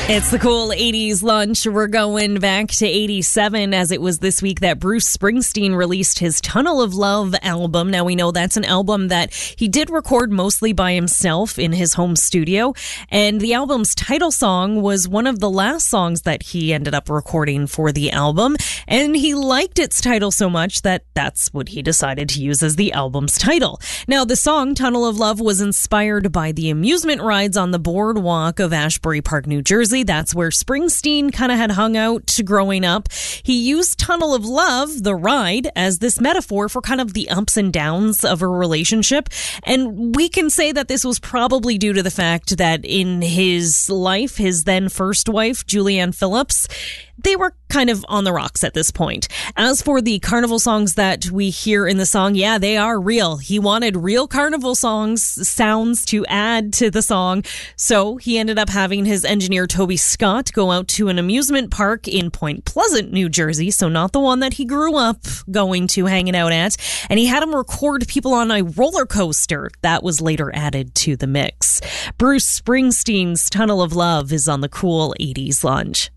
It's the cool 80s lunch. We're going back to 87, as it was this week that Bruce Springsteen released his Tunnel of Love album. Now, we know that's an album that he did record mostly by himself in his home studio. And the album's title song was one of the last songs that he ended up recording for the album. And he liked its title so much that that's what he decided to use as the album's title. Now, the song Tunnel of Love was inspired by the amusement rides on the boardwalk of Asbury Park, New Jersey. That's where Springsteen kind of had hung out growing up. He used Tunnel of Love, the ride, as this metaphor for kind of the ups and downs of a relationship. And we can say that this was probably due to the fact that in his life, his then first wife, Julianne Phillips, they were kind of on the rocks at this point. As for the carnival songs that we hear in the song, yeah, they are real. He wanted real carnival sounds to add to the song. So he ended up having his engineer Toby Scott go out to an amusement park in Point Pleasant, New Jersey. So not the one that he grew up going to, hanging out at. And he had him record people on a roller coaster that was later added to the mix. Bruce Springsteen's Tunnel of Love is on the cool 80s lunch.